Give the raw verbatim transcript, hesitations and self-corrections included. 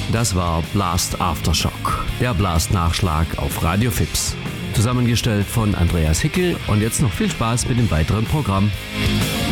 Das war Blast Aftershock, der Blast-Nachschlag auf Radio Fips. Zusammengestellt von Andreas Hickel und jetzt noch viel Spaß mit dem weiteren Programm.